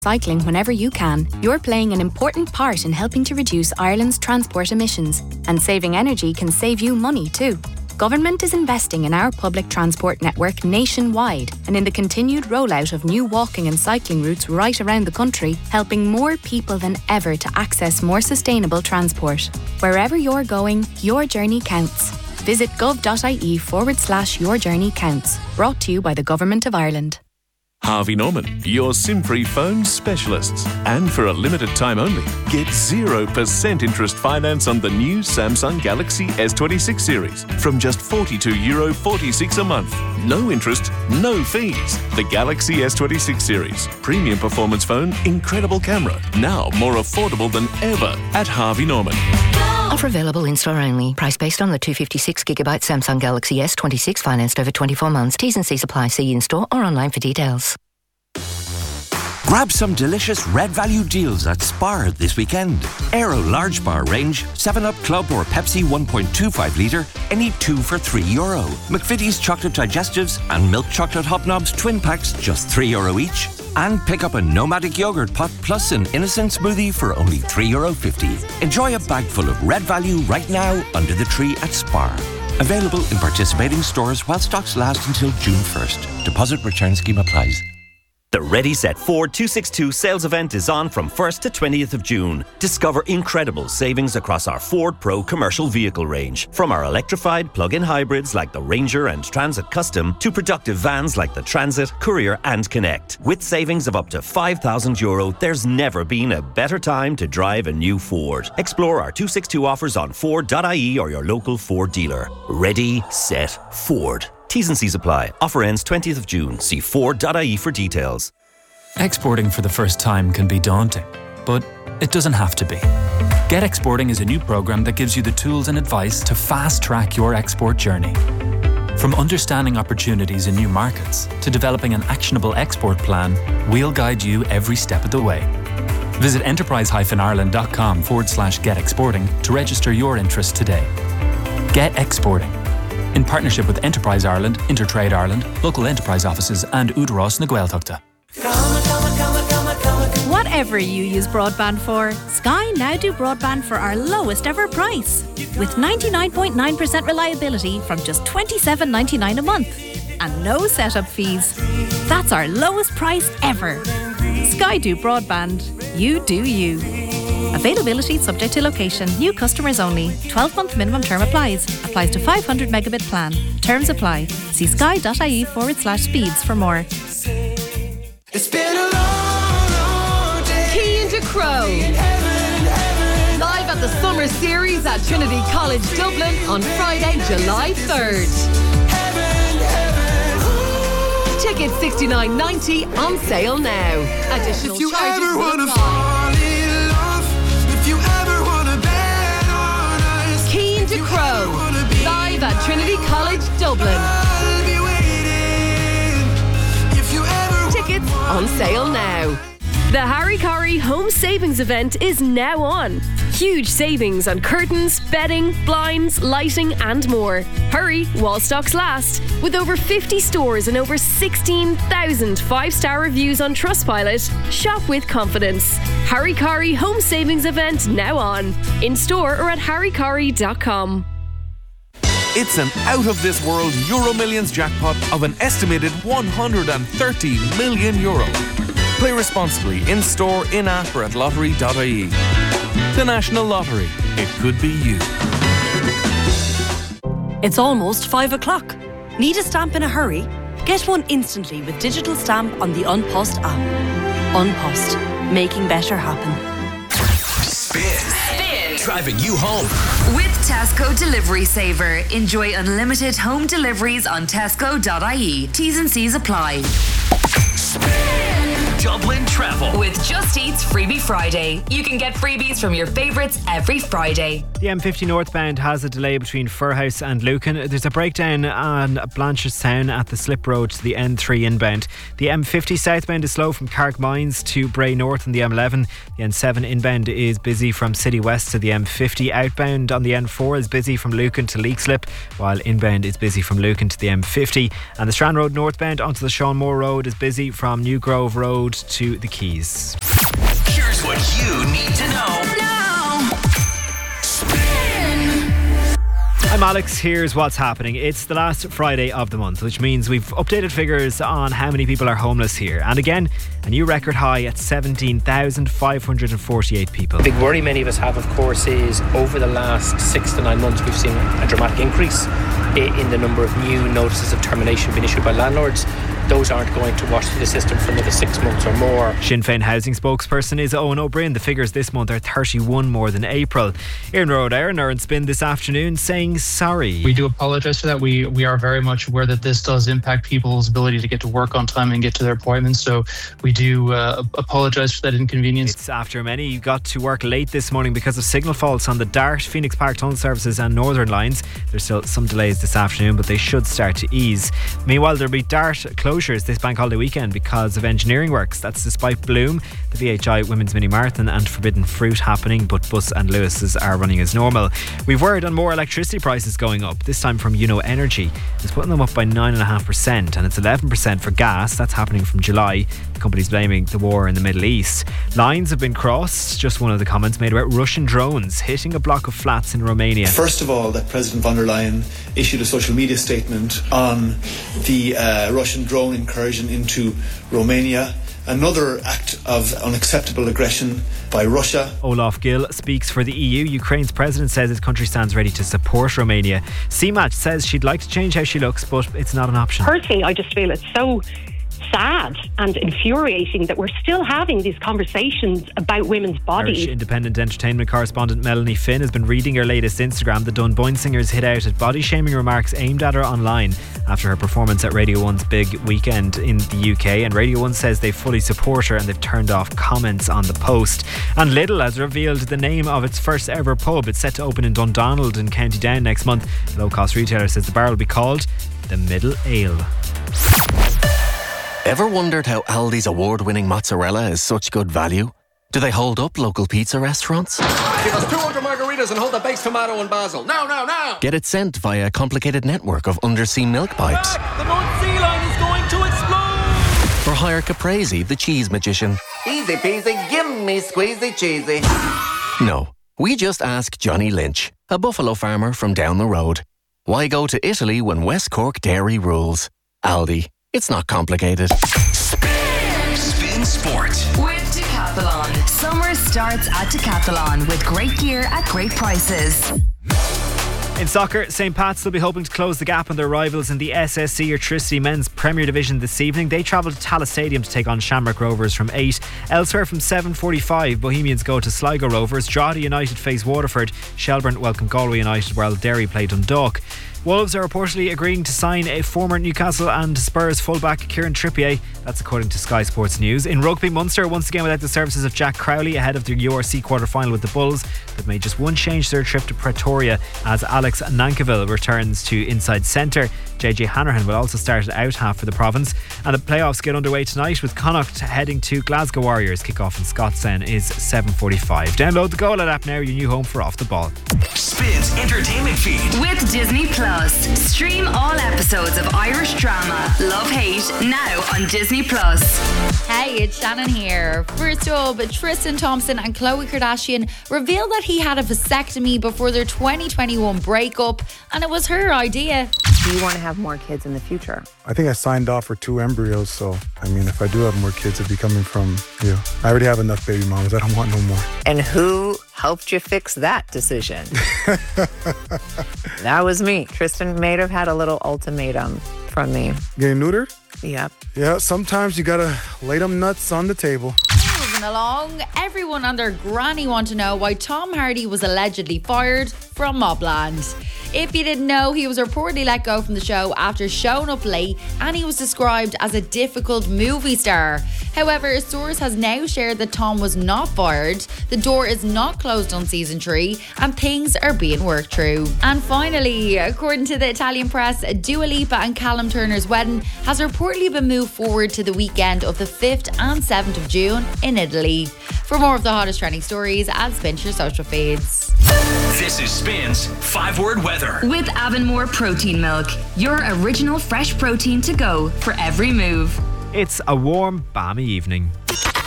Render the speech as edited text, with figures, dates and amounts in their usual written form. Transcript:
Cycling whenever you can, you're playing an important part in helping to reduce Ireland's transport emissions. And saving energy can save you money too. Government is investing in our public transport network nationwide and in the continued rollout of new walking and cycling routes right around the country, helping more people than ever to access more sustainable transport. Wherever you're going, your journey counts. Visit gov.ie/your journey counts. Brought to you by the Government of Ireland. Harvey Norman, your SIM-free phone specialists. And for a limited time only, get 0% interest finance on the new Samsung Galaxy S26 series from just €42.46 a month. No interest, no fees. The Galaxy S26 series. Premium performance phone, incredible camera. Now more affordable than ever at Harvey Norman. Offer available in-store only. Price based on the 256GB Samsung Galaxy S26 financed over 24 months. T's and C's apply. See in-store or online for details. Grab some delicious Red Value deals at Spar this weekend. Aero Large Bar range, 7up Club or Pepsi 1.25 litre, any 2 for €3. McVitie's Chocolate Digestives and Milk Chocolate Hobnobs twin packs, just €3 each. And pick up a Nomadic Yogurt Pot plus an Innocent Smoothie for only €3.50. Enjoy a bag full of Red Value right now under the tree at Spar. Available in participating stores while stocks last until June 1st. Deposit return scheme applies. The Ready Set Ford 262 sales event is on from 1st to 20th of June. Discover incredible savings across our Ford Pro commercial vehicle range. From our electrified plug-in hybrids like the Ranger and Transit Custom to productive vans like the Transit, Courier and Connect. With savings of up to €5,000, there's never been a better time to drive a new Ford. Explore our 262 offers on Ford.ie or your local Ford dealer. Ready, set, Ford. T's and C's apply. Offer ends 20th of June. See Ford.ie for details. Exporting for the first time can be daunting, but it doesn't have to be. Get Exporting is a new program that gives you the tools and advice to fast-track your export journey. From understanding opportunities in new markets to developing an actionable export plan, we'll guide you every step of the way. Visit enterprise-ireland.com/getexporting to register your interest today. Get Exporting. In partnership with Enterprise Ireland, Intertrade Ireland, local enterprise offices and Údarás na Gaeltachta. Whatever you use broadband for, Sky now do broadband for our lowest ever price. With 99.9% reliability from just $27.99 a month. And no setup fees. That's our lowest price ever. Sky do broadband. You do you. Availability subject to location. New customers only. 12-month minimum term applies. Applies to 500 megabit plan. Terms apply. See sky.ie/speeds for more. It's been a long day. Keen to Crow. Live at the Summer Series at Trinity College Dublin on Friday, July 3rd. Tickets $69.90 on sale now. Additional If you charges ever will wanna apply. fall in love, if you ever wanna bet on us, Keen to Crow. Live at Trinity College Dublin. I'll be waiting. If you ever Tickets on sale now. The Harry Corrie Home Savings Event is now on. Huge savings on curtains, bedding, blinds, lighting and more. Hurry while stocks last. With over 50 stores and over 16,000 5-star reviews on Trustpilot, shop with confidence. Harry Corrie Home Savings Event now on. In store or at harrycorrie.com. It's an out-of-this-world Euro Millions jackpot of an estimated €130 million. Play responsibly in-store, in-app or at lottery.ie. The National Lottery. It could be you. It's almost 5 o'clock. Need a stamp in a hurry? Get one instantly with digital stamp on the Unpost app. Unpost. Making better happen. Spin. Driving you home. With Tesco Delivery Saver. Enjoy unlimited home deliveries on tesco.ie. T's and C's apply. Dublin Travel. With Just Eat's Freebie Friday. You can get freebies from your favourites every Friday. The M50 northbound has a delay between Firhouse and Lucan. There's a breakdown on Blanchardstown at the slip road to the N3 inbound. The M50 southbound is slow from Carrickmines to Bray North on the M11. The N7 inbound is busy from City West to the M50. Outbound on the N4 is busy from Lucan to Leixlip, while inbound is busy from Lucan to the M50. And the Strand Road northbound onto the Sean Moore Road is busy from New Grove Road road to the Keys. Here's what you need to know now. Spin. I'm Alex, here's what's happening. It's the last Friday of the month, which means we've updated figures on how many people are homeless here. And again, a new record high at 17,548 people. The big worry many of us have, of course, is over the last 6 to 9 months we've seen a dramatic increase in the number of new notices of termination being issued by landlords. Those aren't going to wash through the system for another 6 months or more. Sinn Féin housing spokesperson is Owen O'Brien. The figures this month are 31 more than April. Erin Road Aaron are in Spin this afternoon saying sorry. We do apologise for that. We are very much aware that this does impact people's ability to get to work on time and get to their appointments. So we do apologise for that inconvenience. It's after many got to work late this morning because of signal faults on the Dart, Phoenix Park Tunnel Services and Northern lines. There's still some delays this afternoon, but they should start to ease. Meanwhile, there'll be Dart closures this bank holiday weekend because of engineering works. That's despite Bloom, the VHI Women's Mini Marathon and Forbidden Fruit happening, but Bus and Lewis's are running as normal. We've word on more electricity prices going up, this time from UNO Energy. It's putting them up by 9.5% and it's 11% for gas. That's happening from July. The company's blaming the war in the Middle East. Lines have been crossed, just one of the comments made about Russian drones hitting a block of flats in Romania. First of all, that President von der Leyen issued a social media statement on the Russian drone incursion into Romania. Another act of unacceptable aggression by Russia. Olaf Gil speaks for the EU. Ukraine's president says his country stands ready to support Romania. CMAT says she'd like to change how she looks, but it's not an option. Personally, I just feel it's so sad and infuriating that we're still having these conversations about women's bodies. Irish Independent Entertainment correspondent Melanie Finn has been reading her latest Instagram. The Dunboyne singers hit out at body-shaming remarks aimed at her online after her performance at Radio 1's big weekend in the UK, and Radio 1 says they fully support her and they've turned off comments on the post. And Lidl has revealed the name of its first ever pub. It's set to open in Dundonald in County Down next month. The low-cost retailer says the bar will be called the Middle Ale. Ever wondered how Aldi's award-winning mozzarella is such good value? Do they hold up local pizza restaurants? Give us 200 margaritas and hold the baked tomato and basil. Now, now, now! Get it sent via a complicated network of undersea milk pipes. The North Sea line is going to explode! Or hire Caprese, the cheese magician. Easy peasy, give me squeezy cheesy. No, we just ask Johnny Lynch, a buffalo farmer from down the road. Why go to Italy when West Cork dairy rules? Aldi. It's not complicated. Spin Sport with Decathlon. Summer starts at Decathlon with great gear at great prices. In soccer, St. Pat's will be hoping to close the gap on their rivals in the SSC Airtricity Men's Premier Division this evening. They travel to Tallaght Stadium to take on Shamrock Rovers from 8. Elsewhere from 7:45, Bohemians go to Sligo Rovers. Drogheda United face Waterford. Shelbourne welcome Galway United while Derry play Dundalk. Wolves are reportedly agreeing to sign a former Newcastle and Spurs fullback Kieran Trippier. That's according to Sky Sports News. In rugby, Munster once again without the services of Jack Crowley ahead of the URC quarter-final with the Bulls. They've made just one change to their trip to Pretoria as Alex Nankivell returns to inside centre. JJ Hanrahan will also start at out half for the province. And the playoffs get underway tonight with Connacht heading to Glasgow Warriors. Kick-off in Scotstown is 7:45. Download the Goal app now, your new home for Off the Ball. Spins entertainment feed with Disney Plus. Stream all episodes of Irish drama Love Hate now on Disney Plus. Hey, it's Shannon here. First up, Tristan Thompson and Khloe Kardashian revealed that he had a vasectomy before their 2021 breakup, and it was her idea. Do you want to have more kids in the future? I think I signed off for 2 embryos, so I mean, if I do have more kids, it'd be coming from you. I already have enough baby mamas. I don't want no more. And who helped you fix that decision? That was me. Tristan may have had a little ultimatum from me. Getting neutered? Yep. Yeah, sometimes you gotta lay them nuts on the table. Moving along, everyone and their granny want to know why Tom Hardy was allegedly fired from Mobland. If you didn't know, he was reportedly let go from the show after showing up late, and he was described as a difficult movie star. However, a source has now shared that Tom was not fired, the door is not closed on season 3, and things are being worked through. And finally, according to the Italian press, Dua Lipa and Callum Turner's wedding has reportedly been moved forward to the weekend of the 5th and 7th of June in Italy. For more of the hottest trending stories, add Spin to your social feeds. This is Spin's 5-word weather. With Avonmore Protein Milk, your original fresh protein to go for every move. It's a warm, balmy evening.